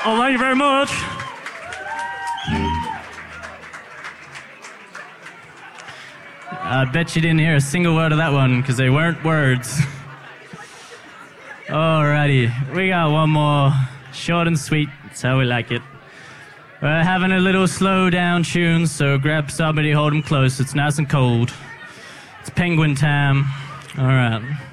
Oh, thank you very much. I bet you didn't hear a single word of that one, because they weren't words. Alrighty, we got one more. Short and sweet, that's how we like it. We're having a little slow down tune, so grab somebody, hold them close. It's nice and cold. It's penguin time. Alright.